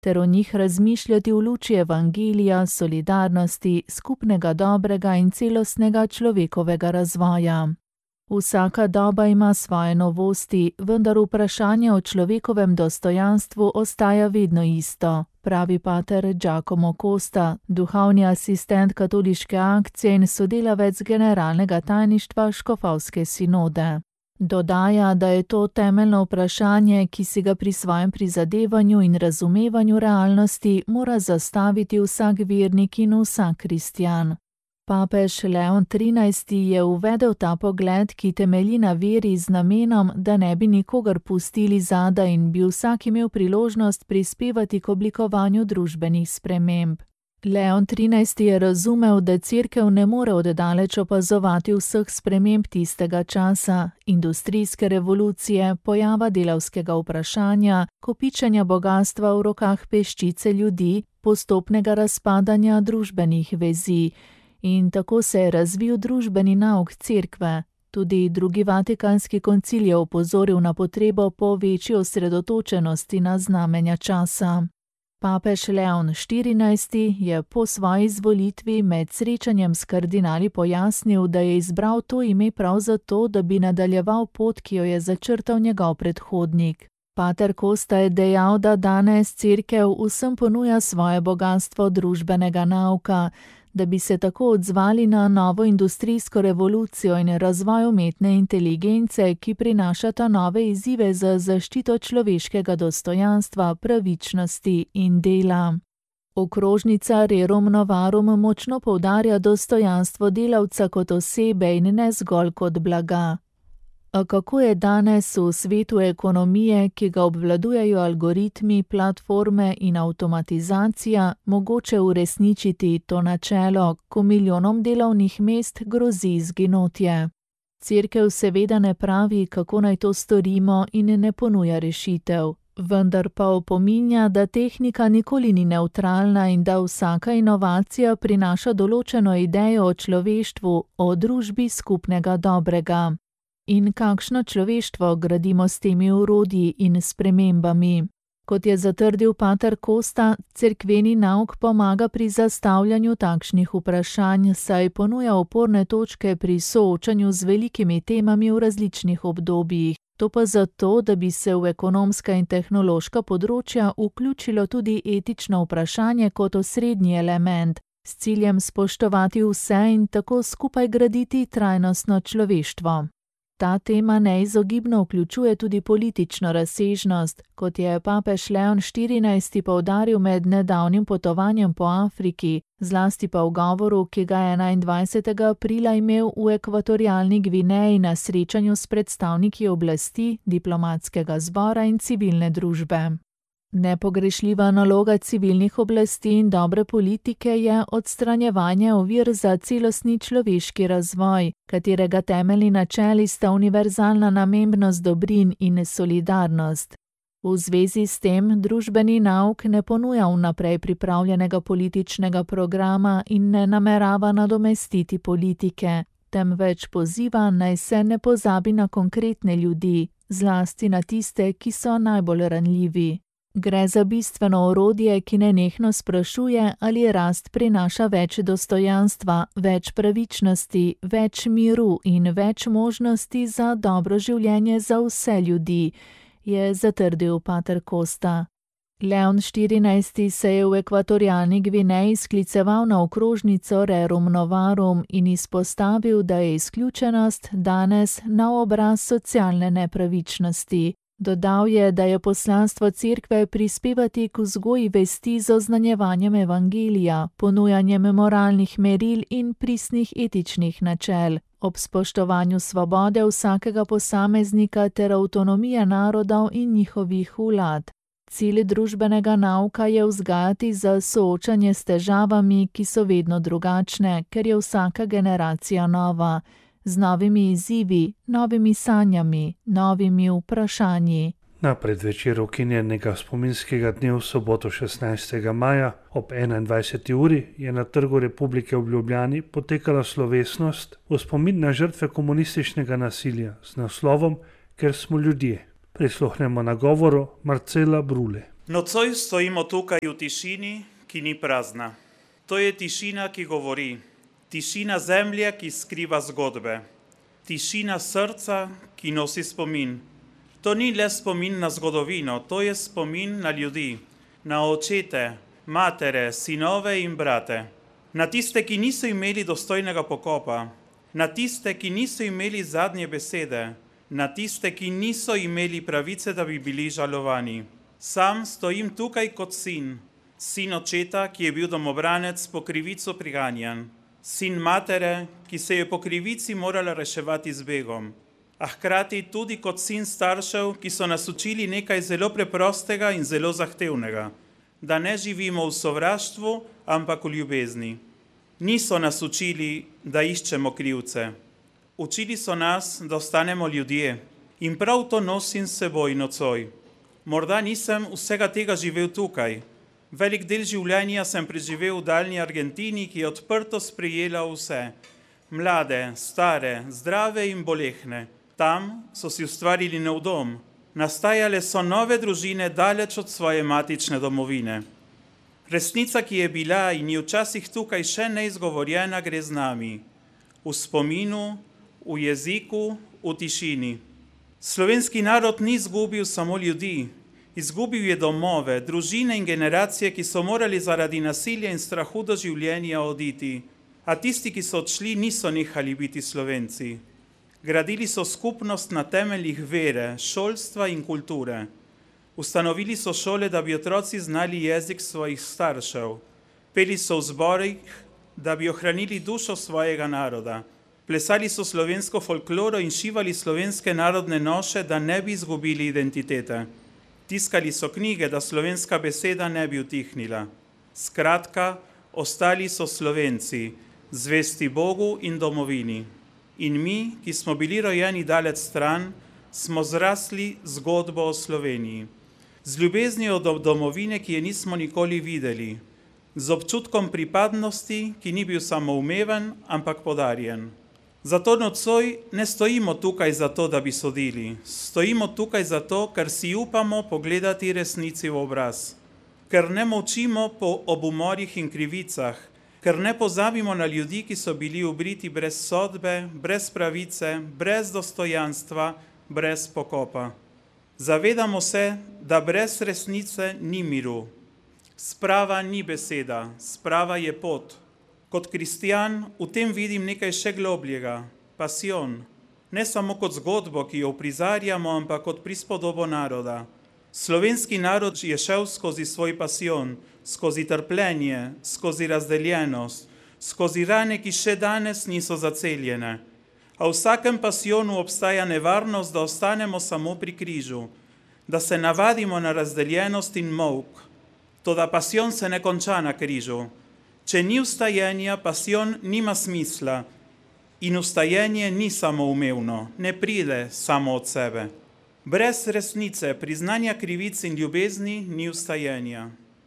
ter o njih razmišljati v luči evangelija, solidarnosti, skupnega dobrega in celostnega človekovega razvoja. Vsaka doba ima svoje novosti, vendar vprašanje o človekovem dostojanstvu ostaja vedno isto, pravi pater Giacomo Costa, duhovni asistent katoliške akcije in sodelavec generalnega tajništva Škofovske sinode. Dodaja, da je to temeljno vprašanje, ki si ga pri svojem prizadevanju in razumevanju realnosti mora zastaviti vsak vernik in vsak kristjan. Papež Leon XIII. Je uvedel ta pogled, ki temelji na veri z namenom, da ne bi nikogar pustili zadaj in bi vsak imel priložnost prispevati k oblikovanju družbenih sprememb. Leon XIII. Je razumel, da Cerkev ne more od daleč opazovati vseh sprememb tistega časa, industrijske revolucije, pojava delavskega vprašanja, kopičenja bogastva v rokah peščice ljudi, postopnega razpadanja družbenih vezi. In tako se je razvil družbeni nauk Cerkve. Tudi drugi vatikanski koncil je opozoril na potrebo po večji osredotočenosti na znamenja časa. Papež Leon XIV. Je po svoji izvolitvi med srečanjem s kardinali pojasnil, da je izbral to ime prav zato, da bi nadaljeval pot, ki jo je začrtal njegov predhodnik. Pater Costa je dejal, da danes Cerkev vsem ponuja svoje bogastvo družbenega nauka, da bi se tako odzvali na novo industrijsko revolucijo in razvoj umetne inteligence, ki prinašata nove izzive za zaščito človeškega dostojanstva, pravičnosti in dela. Okrožnica Rerum Novarum močno poudarja dostojanstvo delavca kot osebe in ne zgolj kot blaga. A kako je danes v svetu ekonomije, ki ga obvladujejo algoritmi, platforme in avtomatizacija, mogoče uresničiti to načelo, ko milijonom delovnih mest grozi izginotje? Cerkev seveda ne pravi, kako naj to storimo in ne ponuja rešitev, vendar pa opominja, da tehnika nikoli ni nevtralna in da vsaka inovacija prinaša določeno idejo o človeštvu, o družbi skupnega dobrega. In kakšno človeštvo gradimo s temi orodji in spremembami? Kot je zatrdil pater Costa, cerkveni nauk pomaga pri zastavljanju takšnih vprašanj, saj ponuja oporne točke pri soočanju z velikimi temami v različnih obdobjih. To pa zato, da bi se v ekonomska in tehnološka področja vključilo tudi etično vprašanje kot osrednji element, s ciljem spoštovati vse in tako skupaj graditi trajnostno človeštvo. Ta tema neizogibno vključuje tudi politično razsežnost, kot je papež Leon XIV. Poudaril med nedavnim potovanjem po Afriki, zlasti pa v govoru, ki ga je 21. aprila imel v ekvatorialni Gvineji na srečanju s predstavniki oblasti, diplomatskega zbora in civilne družbe. Nepogrešljiva naloga civilnih oblasti in dobre politike je odstranjevanje ovir za celostni človeški razvoj, katerega temeljni načeli sta univerzalna namembnost dobrin in solidarnost. V zvezi s tem družbeni nauk ne ponuja vnaprej pripravljenega političnega programa in ne namerava nadomestiti politike, temveč poziva, naj se ne pozabi na konkretne ljudi, zlasti na tiste, ki so najbolj ranljivi. Gre za bistveno orodje, ki nenehno sprašuje, ali rast prinaša več dostojanstva, več pravičnosti, več miru in več možnosti za dobro življenje za vse ljudi, je zatrdil pater Costa. Leon XIV. Se je v ekvatorialni Gvineji skliceval na okrožnico Rerum Novarum in izpostavil, da je izključenost danes nov obraz socialne nepravičnosti. Dodal je, da je poslanstvo Cerkve prispevati k vzgoji vesti z oznanjevanjem evangelija, ponujanjem moralnih meril in pristnih etičnih načel, ob spoštovanju svobode vsakega posameznika ter avtonomije narodov in njihovih vlad. Cilj družbenega nauka je vzgajati za soočanje s težavami, ki so vedno drugačne, ker je vsaka generacija nova, z novimi izzivi, novimi sanjami, novimi vprašanji. Na predvečer ukinjenega spominskega dne v soboto 16. maja ob 21. uri je na Trgu Republike v Ljubljani potekala slovesnost v spomin na žrtve komunističnega nasilja z naslovom Ker smo ljudje. Prisluhnemo nagovoru Marcela Brule. Nocoj stojimo tukaj v tišini, ki ni prazna. To je tišina, ki govori. Tišina zemlje, ki skriva zgodbe. Tišina srca, ki nosi spomin. To ni le spomin na zgodovino, to je spomin na ljudi, na očete, matere, sinove in brate. Na tiste, ki niso imeli dostojnega pokopa. Na tiste, ki niso imeli zadnje besede. Na tiste, ki niso imeli pravice, da bi bili žalovani. Sam stojim tukaj kot sin. Sin očeta, ki je bil domobranec, po krivico priganjan. Sin matere, ki se je po krivici morala reševati z begom. A hkrati tudi kot sin staršev, ki so nas učili nekaj zelo preprostega in zelo zahtevnega. Da ne živimo v sovraštvu, ampak v ljubezni. Niso nas učili, da iščemo krivce. Učili so nas, da ostanemo ljudje. In prav to nosim s seboj nocoj. Morda nisem vsega tega živel tukaj. Velik del življenja sem preživel v daljni Argentini, ki je odprto sprejela vse. Mlade, stare, zdrave in bolehne. Tam so si ustvarili nov dom. Nastajale so nove družine daleč od svoje matične domovine. Resnica, ki je bila in je včasih tukaj še neizgovorjena, gre z nami. V spominu, v jeziku, v tišini. Slovenski narod ni izgubil samo ljudi. Izgubil je domove, družine in generacije, ki so morali zaradi nasilja in strahu do življenja oditi. A tisti, ki so odšli, niso nehali biti Slovenci. Gradili so skupnost na temeljih vere, šolstva in kulture. Ustanovili so šole, da bi otroci znali jezik svojih staršev. Peli so v zborih, da bi ohranili dušo svojega naroda. Plesali so slovensko folkloro in šivali slovenske narodne noše, da ne bi izgubili identitete. Tiskali so knjige, da slovenska beseda ne bi utihnila. Skratka, ostali so Slovenci, zvesti Bogu in domovini. In mi, ki smo bili rojeni daleč stran, smo zrasli zgodbo o Sloveniji. Z ljubeznijo do domovine, ki je nismo nikoli videli. Z občutkom pripadnosti, ki ni bil samoumeven, ampak podarjen. Zato nocoj ne stojimo tukaj zato, da bi sodili. Stojimo tukaj zato, ker si upamo pogledati resnici v obraz. Ker ne molčimo ob umorih in krivicah. Ker ne pozabimo na ljudi, ki so bili ubriti brez sodbe, brez pravice, brez dostojanstva, brez pokopa. Zavedamo se, da brez resnice ni miru. Sprava ni beseda, sprava je pot. Kot kristjan v tem vidim nekaj še globljega, pasijon. Ne samo kot zgodbo, ki jo uprizarjamo, ampak kot prispodobo naroda. Slovenski narod je šel skozi svoj pasijon, skozi trpljenje, skozi razdeljenost, skozi rane, ki še danes niso zaceljene. A v vsakem pasijonu obstaja nevarnost, da ostanemo samo pri križu, da se navadimo na razdeljenost in molk. Toda pasijon se ne konča na križu. Če ni vstajenja, pasijon nima smisla in vstajenje ni samoumevno, ne pride samo od sebe. Brez resnice, priznanja krivic in ljubezni ni vstajenja.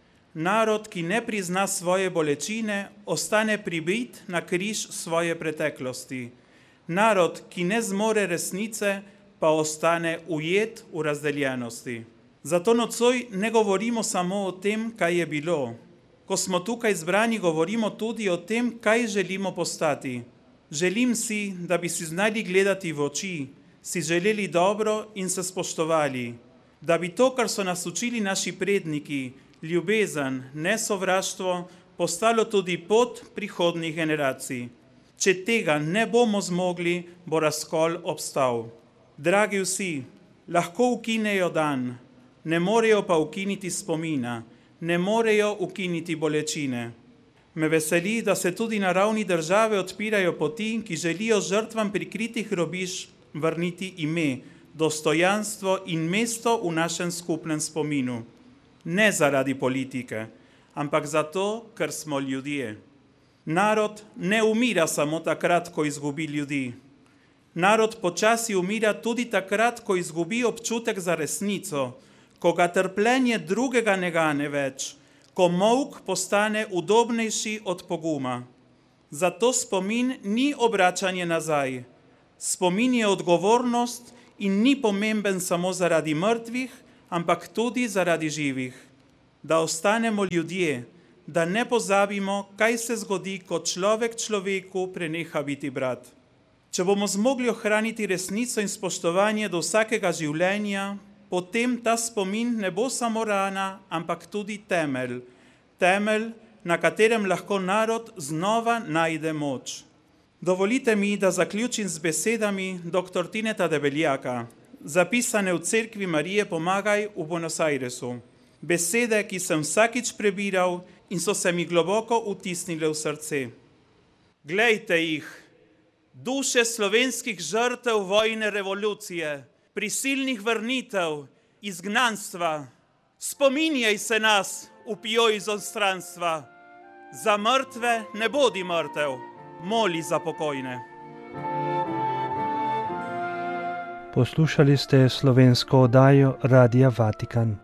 Narod, ki ne prizna svoje bolečine, ostane pribit na križ svoje preteklosti. Narod, ki ne zmore resnice, pa ostane ujet v razdeljenosti. Zato nocoj ne govorimo samo o tem, kaj je bilo. Ko smo tukaj zbrani, govorimo tudi o tem, kaj želimo postati. Želim si, da bi si znali gledati v oči, si želeli dobro in se spoštovali, da bi to, kar so nas učili naši predniki, ljubezen, ne sovraštvo, postalo tudi pot prihodnjih generacij. Če tega ne bomo zmogli, bo razkol obstal. Dragi vsi, lahko ukinejo dan, ne morejo pa ukiniti spomina, ne morejo ukiniti bolečine. Me veseli, da se tudi na ravni države odpirajo poti, ki želijo žrtvam prikritih grobišč vrniti ime, dostojanstvo in mesto v našem skupnem spominu. Ne zaradi politike, ampak zato, ker smo ljudje. Narod ne umira samo takrat, ko izgubi ljudi. Narod počasi umira tudi takrat, ko izgubi občutek za resnico, ko ga trpljenje drugega ne gane več, ko molk postane udobnejši od poguma. Zato spomin ni obračanje nazaj. Spomin je odgovornost in ni pomemben samo zaradi mrtvih, ampak tudi zaradi živih. da ostanemo ljudje, da ne pozabimo, kaj se zgodi, ko človek človeku preneha biti brat. Če bomo zmogli ohraniti resnico in spoštovanje do vsakega življenja, potem ta spomin ne bo samo rana, ampak tudi temelj. Temelj, na katerem lahko narod znova najde moč. Dovolite mi, da zaključim z besedami dr. Tineta Debeljaka, zapisane v Cerkvi Marije Pomagaj v Buenos Airesu. Besede, ki sem vsakič prebiral in so se mi globoko vtisnile v srce. Glejte jih, duše slovenskih žrtev vojne revolucije, prisilnih vrnitev, izgnanstva. Spominjaj se nas, upijo iz odstranstva. Za mrtve ne bodi mrtev, moli za pokojne. Poslušali ste slovensko oddajo Radia Vatikan.